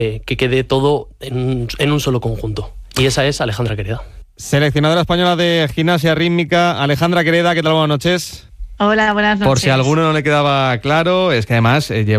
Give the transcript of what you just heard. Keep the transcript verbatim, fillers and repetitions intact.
eh, que quede todo en, en un solo conjunto. Y esa es Alejandra Quereda. Seleccionadora española de gimnasia rítmica, Alejandra Quereda, ¿qué tal? Buenas noches. Hola, buenas noches. Por si a alguno no le quedaba claro, es que además eh, lleva